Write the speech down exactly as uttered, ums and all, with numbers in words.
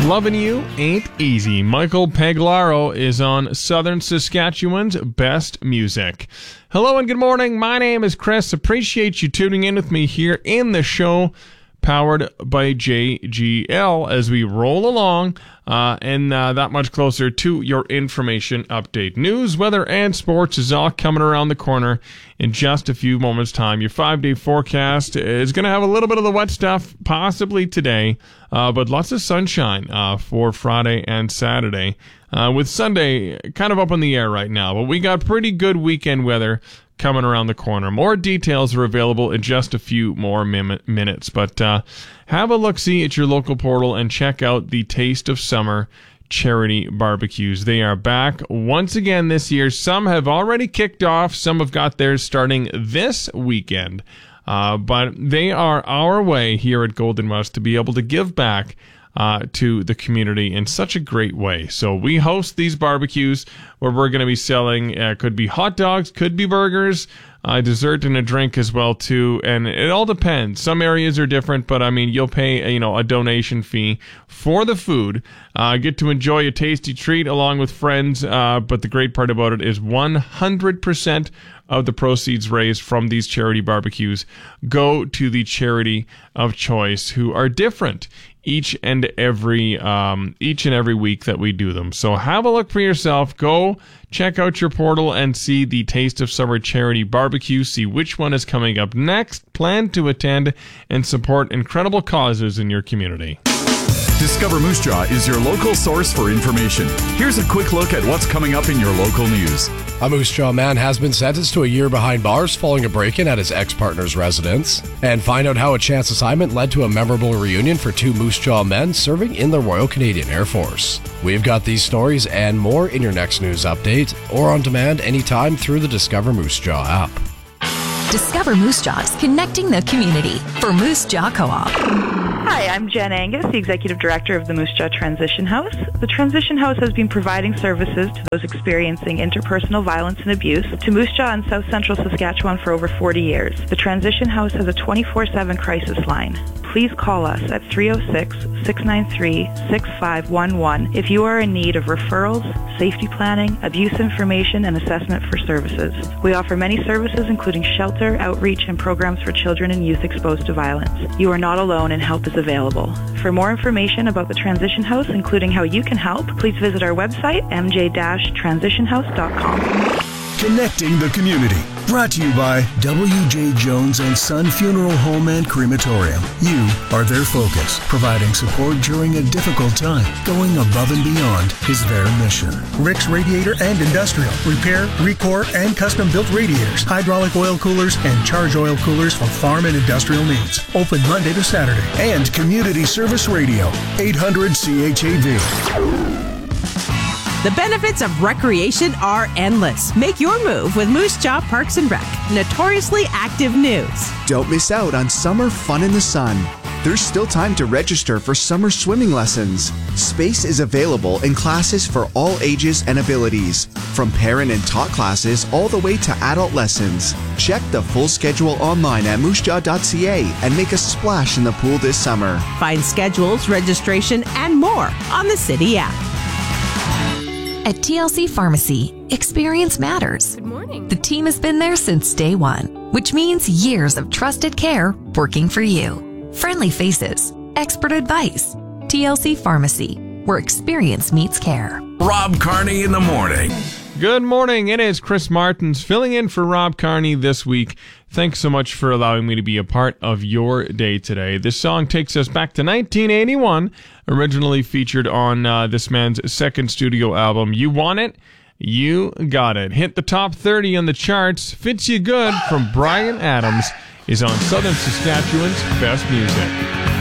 Loving You Ain't Easy. Michael Pagliaro is on Southern Saskatchewan's best music. Hello and good morning. My name is Chris. Appreciate you tuning in with me here in the show, powered by J G L, as we roll along uh, and uh, that much closer to your information update. News, weather, and sports is all coming around the corner in just a few moments' time. Your five-day forecast is going to have a little bit of the wet stuff possibly today, uh, but lots of sunshine uh, for Friday and Saturday, uh, with Sunday kind of up in the air right now. But we got pretty good weekend weather coming around the corner. More details are available in just a few more min- minutes. But uh, have a look-see at your local portal and check out the Taste of Summer charity barbecues. They are back once again this year. Some have already kicked off. Some have got theirs starting this weekend. Uh, but they are our way here at Golden West to be able to give back Uh, to the community in such a great way. So we host these barbecues where we're going to be selling, uh, could be hot dogs, could be burgers, uh, dessert and a drink as well too. And it all depends. Some areas are different, but I mean, you'll pay, you know, a donation fee for the food, uh, get to enjoy a tasty treat along with friends. Uh, but the great part about it is one hundred percent of the proceeds raised from these charity barbecues go to the charity of choice, who are different each and every um, each and every week that we do them. So have a look for yourself. Go check out your portal and see the Taste of Summer charity barbecue. See which one is coming up next. Plan to attend and support incredible causes in your community. Discover Moose Jaw is your local source for information. Here's a quick look at what's coming up in your local news. A Moose Jaw man has been sentenced to a year behind bars following a break-in at his ex-partner's residence. And find out how a chance assignment led to a memorable reunion for two Moose Jaw men serving in the Royal Canadian Air Force. We've got these stories and more in your next news update or on demand anytime through the Discover Moose Jaw app. Discover Moose Jaws, connecting the community for Moose Jaw Co-op. Hi, I'm Jen Angus, the Executive Director of the Moose Jaw Transition House. The Transition House has been providing services to those experiencing interpersonal violence and abuse to Moose Jaw and South Central Saskatchewan for over forty years. The Transition House has a twenty-four seven crisis line. Please call us at three oh six, six nine three, six five one one if you are in need of referrals, safety planning, abuse information, and assessment for services. We offer many services including shelter, outreach, and programs for children and youth exposed to violence. You are not alone and help is available. For more information about the Transition House, including how you can help, please visit our website, m j dash transition house dot com. Connecting the community. Brought to you by W J Jones and Son Funeral Home and Crematorium. You are their focus. Providing support during a difficult time. Going above and beyond is their mission. Rick's Radiator and Industrial. Repair, recore, and custom-built radiators. Hydraulic oil coolers and charge oil coolers for farm and industrial needs. Open Monday to Saturday. And Community Service Radio. eight hundred C H A V. The benefits of recreation are endless. Make your move with Moose Jaw Parks and Rec. Notoriously active news. Don't miss out on summer fun in the sun. There's still time to register for summer swimming lessons. Space is available in classes for all ages and abilities, from parent and taught classes all the way to adult lessons. Check the full schedule online at moose jaw dot c a and make a splash in the pool this summer. Find schedules, registration, and more on the City app. At T L C Pharmacy, experience matters. Good morning. The team has been there since day one, which means years of trusted care working for you. Friendly faces, expert advice. T L C Pharmacy, where experience meets care. Rob Carney in the morning. Good morning. It is Chris Martins filling in for Rob Carney this week. Thanks so much for allowing me to be a part of your day today. This song takes us back to nineteen eighty-one, originally featured on uh, this man's second studio album, You Want It? You Got It. Hit the top thirty on the charts. Fits You Good from Bryan Adams is on Southern Saskatchewan's best music.